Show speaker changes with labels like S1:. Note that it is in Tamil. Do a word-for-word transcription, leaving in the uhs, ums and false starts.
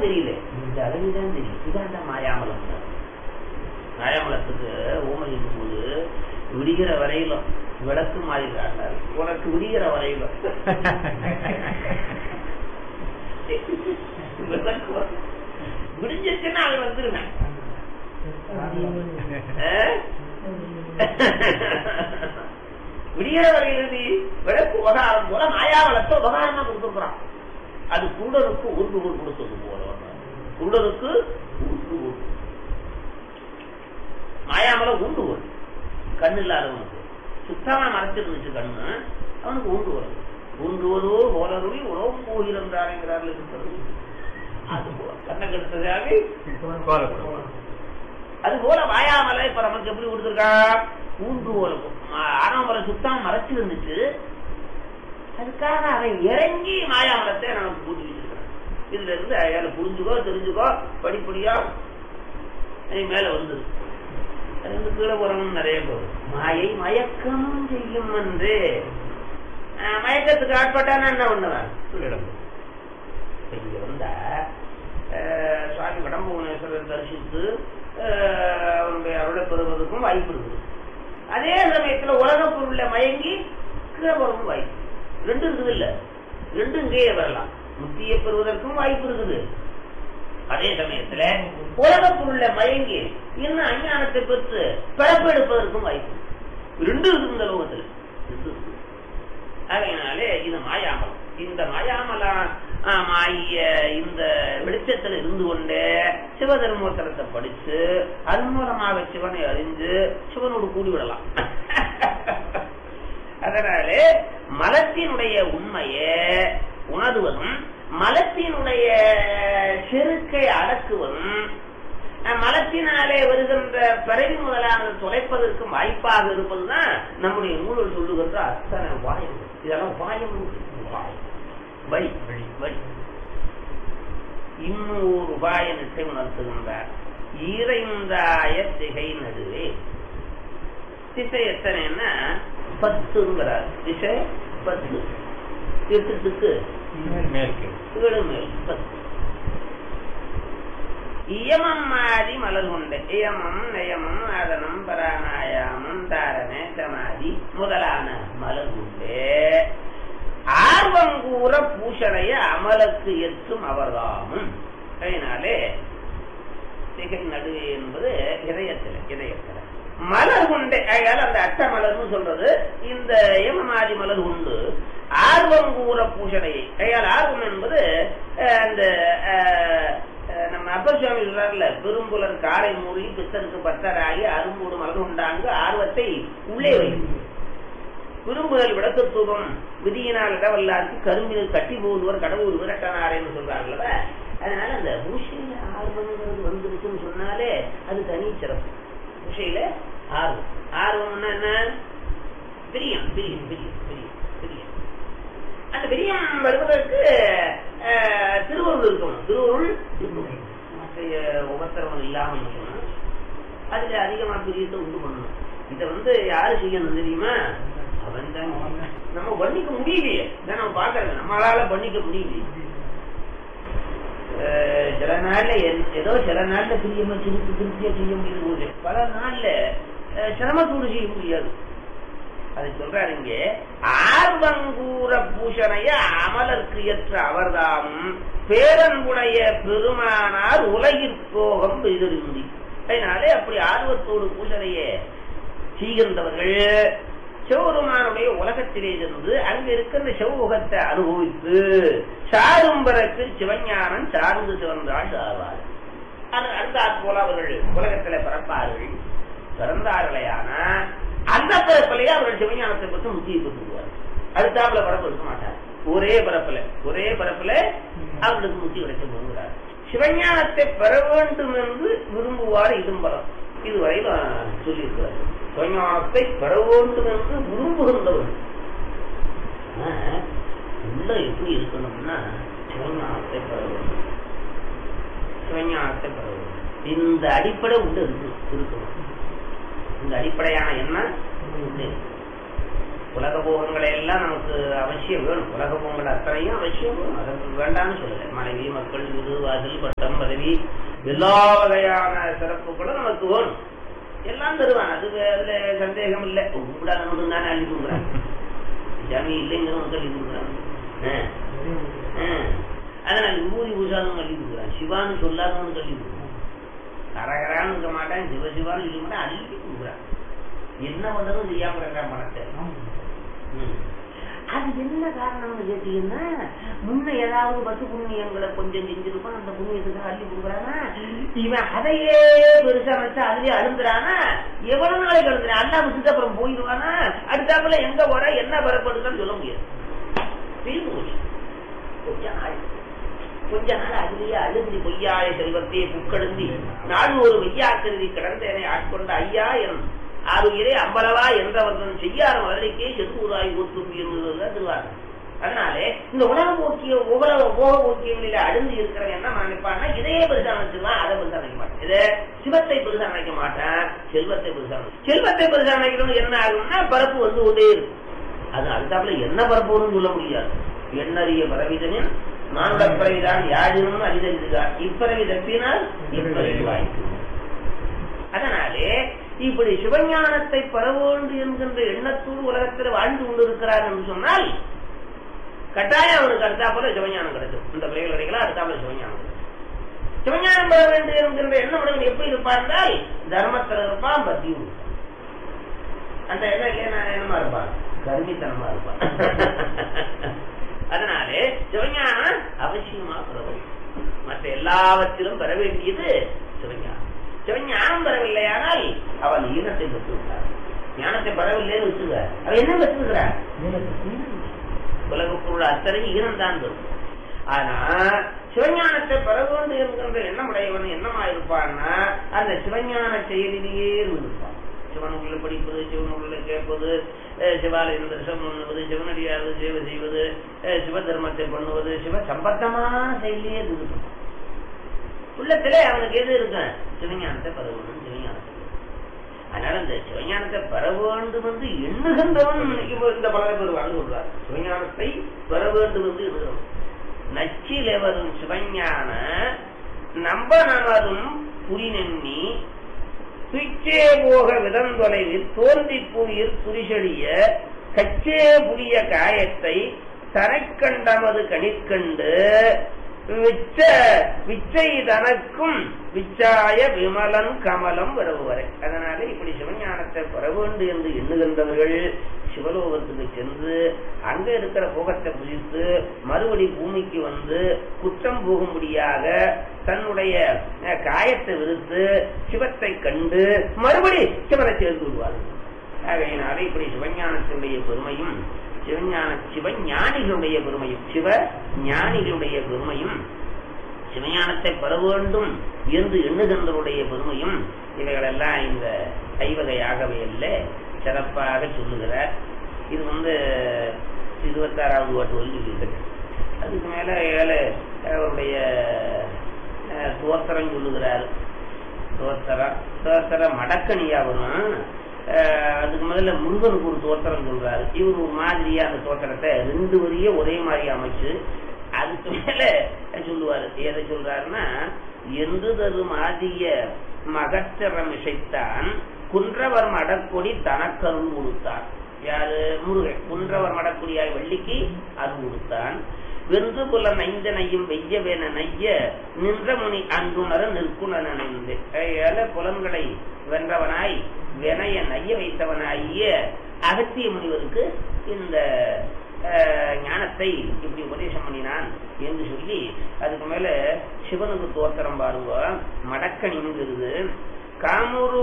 S1: தெரியல, இந்த அழகுதான் தெரியும். இதாண்டா மாயாமலம். மாயாமலத்துக்கு ஊமை இருக்கும்போது விடுகிற வரையிலும் விளக்கு மாறிடுறாங்க. உனக்கு விடுகிற வரையிலும் விடிஞ்சிச்சுன்னா அவன் வந்துருவேன். விடிகிற வரையிலிருந்து விளக்கு உபகாரம் போல மாயாவளத்தை உபகாரமா கொடுத்துருக்குறான். அது குருடருக்கு ஊர்ந்து கொடுத்தது போல. குருடருக்கு ஊர்ந்து மாயாமலம் ஊண்டு வரும். கண்ணு இல்லாதவனுக்கு சுத்தமா மறைச்சிருந்துச்சு கண்ணு, அவனுக்கு ஊண்டு வரும். ஊண்டுவதோ போலருளி உணவும் போகிறாருங்கிறார்கள் இருக்கிறது. அது போல கண்ணை கெடுத்ததாக அது போல மாயாமலை இப்ப நமக்கு எப்படி கொடுத்துருக்கா? ஊன்று போலக்கும் ஆறாமலை சுத்தமா மறைச்சு இருந்துச்சு. அதுக்காக அவன் இறங்கி மாயாமலத்தை நமக்கு கூட்டி வச்சிருக்கான். இதுல இருந்து அயால புரிஞ்சுக்கோ தெரிஞ்சுக்கோ படிப்படியா மேல வந்தது. அது கீழே போறணும் நிறைய போகுது. மாயை மயக்கம் செய்யும் என்று மயக்கத்துக்கு ஆட்பட்டானா என்ன பண்ணுவேன்? இங்க வந்தா சுவாமி கடம்புவனேஸ்வரர் தரிசித்து அவனுடைய அருளை பெறுவதற்கும் வாய்ப்பு இருக்குது. அதே சமயத்துல உலக பொருள்ல மயங்கி கீழே போறதுக்கும் வாய்ப்பு. ரெண்டும் இருக்குது இல்ல, ரெண்டும் இங்கேயே வரலாம். முத்தியை பெறுவதற்கும் வாய்ப்பு இருக்குது. அதே சமயத்துல உலக பொருள்ல மயங்கி இன்னும் அஞ்ஞானத்தை பெற்று பிறப்பு எடுப்பதற்கும் வாய்ப்பு. ரெண்டு இருக்கு இந்த லோகத்துல. அதனாலே இது மாயாமலம். இந்த மாயாமலா மாய இந்த வெளிச்சத்தில் இருந்து கொண்டே சிவதர்மோத்தரத்தை படிச்சு அதன் மூலமாக சிவனை அறிந்து சிவனோடு கூடிவிடலாம். அதனாலே மலத்தினுடைய உண்மையை உணர்வதும் மலத்தினுடைய செருக்கை அடக்குவதும் மலத்தினாலே வருகின்ற பிறவி முதலானது தொலைப்பதற்கும் வாய்ப்பாக இருப்பதுதான் நம்முடைய நூல்கள் சொல்லுகின்ற அத்தனை வாயம். இதெல்லாம் வாயம் வழி வழி. இன்னொரு உபாய நிட்டை உணர்த்துகின்றார். ஈரைந்தாய திகை நடுவே. திசை எத்தனைன்னா பத்துங்கிறார். திசை பத்து. எட்டுக்கு ஏழு மேல் பத்து. இயமம் மாதி மலர் கொண்ட இயமம் நயமம் ஆதனம் பராணாயாமம் தாரணை சமாதி முதலான மலர் கொண்டே ஆர்வங்கூற பூஷணைய அமலுக்கு எற்றும் அவர்தாமும். அதனாலே திகை நடுவே என்பது இதயத்தில் இதயத்தில் மலர் கொண்டே. அதால அந்த அட்ட மலர்னு சொல்றது இந்த ஏமமாதி மலர் உண்டு. ஆர்வங்கூற பூஷணையை அயால் ஆர்வம் என்பது அந்த நம்ம அப்பர் சுவாமி சொல்றாருல, பெரும்புலர் காலை மூடி பித்தருக்கு பத்தராகி அரும்பூடு மலர் உண்டாங்க ஆர்வத்தை உள்ளே வைக்கும். விரும்புதல் விளக்கத்துவம் விதியினால் இடவல்லாருக்கு கரும்பில் கட்டி போடுவர் கடவுள் விரட்டனாரேன்னு சொல்றாங்கல்ல. அதனால அந்த பூஷையில ஆர்வங்கிறது வந்துருச்சுன்னு சொன்னாலே அது தனி சிறப்பு. பூஷையில ஆர்வம் ஆர்வம்னா என்ன? பிரியம் பிரியம் பிரியம் பிரியம் பிரியம். அந்த பிரியம் வருவதற்கு திருவருள் இருக்கணும். திருவருள் உபத்திரவம் இல்லாமல் இருக்கணும். அதுல அதிகமா பிரியத்தை உண்டு பண்ணணும். இதை வந்து யாரு செய்யணும் தெரியுமா? அவன் தான். நம்ம பண்ணிக்க முடியலையே, நம்ம பாக்குறது நம்மளால பண்ணிக்க முடியலையே. சில நாள்ல ஏதோ சில நாள்ல பிரியமா திருப்பி திருப்தியா செய்ய முடியும் போது பல நாள்ல சிரமத்தோடு செய்ய முடியாது. அது சொல்றாரு இங்க, ஆர்வங்கூற பூஷணைய அமலர்க்கு ஏற்ற அவர்தாமும் பேரன்புடைய பெருமானார் உலகிற்கோகம் எதிர்ந்தி. அதனாலே அப்படி ஆர்வத்தோடு பூஷணைய செய்கின்றவர்கள் சிவபெருமானுடைய உலகத்திலே இருந்து அங்க இருக்கின்ற சிவமுகத்தை அனுபவித்து சாரும்பரத்தில் சிவஞானம் சார்ந்து சிவந்தாள் ஆவார். அடுத்தாற் போல அவர்கள் உலகத்தில பிறப்பார்கள். பிறந்தார்களையான அந்த பிறப்பிலேயே அவர்கள் சிவஞானத்தை பற்றி முத்தியை பெற்றுவார். அடுத்தாப்புல பிறப்பு இருக்க மாட்டார். ஒரே பிறப்புல ஒரே பிறப்புல அவர்களுக்கு முத்தி கிடைக்க போகிறார். சிவஞானத்தை பெற வேண்டும் என்று விரும்புவார் இடும்பரம். இதுவரையில் சொல்லியிருக்கிறார். சிவஞானத்தை பெற வேண்டும் என்று விரும்புகின்றவர் உள்ள எப்படி இருக்கணும்னா சிவஞானத்தை பெற வேண்டும். சிவஞானத்தை பெற வேண்டும். இந்த அடிப்படை உள்ள இருக்கணும். இந்த அடிப்படையான என்ன? உலக போகங்களை எல்லாம் நமக்கு அவசியம் வேணும். உலக போகங்கள் அத்தனையும் அவசியம் வேணும். அதற்கு வேண்டாம்னு சொல்லல. மனைவி மக்கள் வீடு வாசல் பட்ட அரசன் பதவி, எல்லா வகையான சிறப்புகளும் நமக்கு வேணும். எல்லாம் தருவான், அது அதுல சந்தேகம் இல்லை. கும்பிடாதவனுக்கு தானே அள்ளி கொடுக்குறான், ஜாமி இல்லைங்கிறவனுக்கு அள்ளி கொடுக்குறான். அதனால விபூதி பூசாதவங்க அள்ளி கொடுக்குறான், சிவான்னு சொல்லாதவனுக்கு அள்ளி கொடுக்குறான். கரகரான்னு இருக்க மாட்டான், சிவசிவான்னு சொல்ல மாட்டான், அள்ளி கொடுக்குறான். என்ன பண்றதும் செய்யாம இருக்கிறான் பணத்தை. அது என்ன காரணம்னு கேட்டீங்கன்னா, முன்ன ஏதாவது பத்து புண்ணியங்களை கொஞ்சம் செஞ்சிருப்பான், அந்த புண்ணியத்துக்கு அள்ளி கொடுக்குறானா, இவன் அதையே பெருசா வச்சா அதுலயே அழுந்துறானா, எவ்வளவு நாளைக்கு அழுந்துறான், அல்லா விட்டுட்டு அப்புறம் போயிடுவானா, அடுத்தாப்புல எங்க போற என்ன பெறப்படுதுன்னு சொல்ல முடியாது. கொஞ்ச நாள் கொஞ்ச நாள் அதுலயே அழுந்தி பொய்யாய செல்வத்தையே புக்கெடுந்தி நாடு ஒரு வெய்யாக்கருதி கிடந்தேனை ஆட்கொண்ட ஐயா என் ஆறுயிரே அம்பலவா என்றவர்கள் செய்யாத மதுரைக்கே செந்தூராய் ஊற்றுப்பி என்பதுதான் திருவாரு. அதனாலே இந்த உலக போக்கிய உலக போக போக்கியங்களில அழுந்து இருக்கிறவன் என்ன நினைப்பான்னா, இதையே பெருசா நினைச்சிருவான், அதை பெருசா நினைக்க மாட்டேன். இதை சிவத்தை பெருசா நினைக்க மாட்டேன், செல்வத்தை பெருசா நினைக்க செல்வத்தை பெருசா நினைக்கணும். என்ன ஆகும்னா பரப்பு வந்து கொண்டே இருக்கும். அது அடுத்தாப்புல என்ன பரப்புன்னு சொல்ல முடியாது. எண்ணறிய பரவிதனின் மானுட பிறவிதான் யாழினும் அறிதறிந்தார், இப்பிறவி தப்பினால் இப்பிறவி வாய்ப்பு. அதனாலே இப்படி சிவஞானத்தை பெற வேண்டும் என்கின்ற எண்ணத்தோடு உலகத்தில் வாழ்ந்து கொண்டிருக்கிறார் என்று சொன்னால் கட்டாயம் அவனுக்கு அடுத்தாப்புல சிவஞானம் கிடைக்கும். இந்த பிறகு கிடைக்கலாம், அடுத்தாப்புல சிவஞானம் கிடைக்கும். சிவஞானம் பெற வேண்டும் என்கின்ற எண்ணம் உடனே எப்படி இருப்பான் என்றால் தர்மத்தில் இருப்பான், பக்தியும் இருப்பான். அந்த எண்ணம் இல்லையா என்னமா இருப்பான், கருமித்தனமா இருப்பான். அதனாலே சிவஞானம் அவசியமா பெற வேண்டும். மற்ற எல்லாவற்றிலும் பெற வேண்டியது சிவஞானம். சிவஞானம் பெறவில்லையானால் அவன் ஈனத்தை பெற்றுவிட்டார். ஞானத்தை பெறவில்லைன்னு வச்சுக்க, அவன் என்ன பெற்றுக்கிறார், உலகக்குள்ள அத்தனை ஈனம் தான் பெறும். ஆனா சிவஞானத்தை பெற வேண்டும் என்கின்ற எண்ணம் உடையவன் என்னமா இருப்பான்னா, அந்த சிவஞான செயலிலேயே இருப்பான். சிவனுக்குள்ள படிப்பது, சிவனுக்குள்ள கேட்பது, சிவாலயம் தரிசனம் பண்ணுவது, சிவனடியாவது சேவை செய்வது, சிவ தர்மத்தை பண்ணுவது, சிவ சம்பந்தமான செயலியே இருக்கும். உள்ளத்திலே அவனுக்கு எது இருக்கும், சிவஞானத்தை பெற வேண்டும், சிவஞானத்தை. அதனால இந்த சிவஞானத்தை பெற வேண்டும் என்று எண்ணுகின்றவன் இந்த பல பேர் வாழ்ந்து கொள்வார். சிவஞானத்தை பெற வேண்டும் என்று எண்ணுகிறவன் நச்சிலே வரும் சிவஞான நம்ப நமதும் புரிநெண்ணி துய்ச்சே போக விதந்தொலைவில் தோன்றி புவியில் துரிசெடிய கச்சே புதிய காயத்தை தரைக்கண்டமது கணிற்கண்டு விச்ச விச்சை தனக்கும் விச்சாய விமலன் கமலம் வரவுவரை. அதனால இப்படி சிவஞானத்தை பெற வேண்டும் என்று எண்ணுகின்றவர்கள் சிவலோகத்துக்கு சென்று அங்க இருக்கிற போகத்தை புதித்து மறுபடி பூமிக்கு வந்து குற்றம் போகும்படியாக தன்னுடைய காயத்தை விடுத்து சிவத்தை கண்டு மறுபடி சிவனை சேர்ந்து விடுவார்கள். ஆகையினால இப்படி சிவஞானத்தினுடைய பெருமையும் சிவஞான சிவஞானிகளுடைய பெருமையும் சிவ ஞானிகளுடைய பெருமையும் சிவஞானத்தை பெற வேண்டும் என்று எண்ணுகின்றவருடைய பெருமையும் இவைகளெல்லாம் இந்த ஐவகையாகவே அல்ல சிறப்பாக சொல்லுகிறார். இது வந்து இருபத்தி ஆறாவது வாட்டு வந்து அதுக்கு மேல ஏழு அவருடைய தோத்திரம் சொல்லுகிறார். தோத்திரம் தோத்திரம் மடக்கணியா வரும். அதுக்கு முதல்ல முருகனுக்கு ஒரு தோத்திரம் சொல்றாரு. இவர் ஒரு மாதிரியா அந்த தோத்திரத்தை ரெண்டு வரிய ஒரே மாதிரி அமைச்சு அதுக்கு மேல சொல்லுவாரு. எதை சொல்றாருன்னா, என்று தரும் ஆதிய மகச்சரம் இசைத்தான் குன்றவர் மடக்கொடி தனக்கருள் கொடுத்தான். யாரு? முருகன். குன்றவர் மடக்கொடியாய் வள்ளிக்கு அருள் கொடுத்தான். வென்று புல நைந்த நையும் வெய்யவேன நைய நின்ற முனி அன்புணர நிற்குணன் அணைந்து ஏழ புலன்களை வென்றவனாய் வினைய நைய வைத்தவனாகிய அகத்திய முனிவருக்கு இந்த ஞானத்தை இப்படி உபதேசம் பண்ணினான் என்று சொல்லி அதுக்கு மேல சிவனுக்கு தோத்திரம் பாருங்க. மடக்கணிங்கிறது காமூரு